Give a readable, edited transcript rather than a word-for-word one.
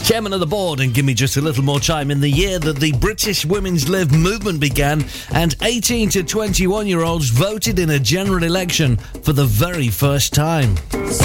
Chairman of the board, and give me just a little more time. In the year that the British Women's Live movement began, and 18 to 21-year-olds voted in a general election for the very first time.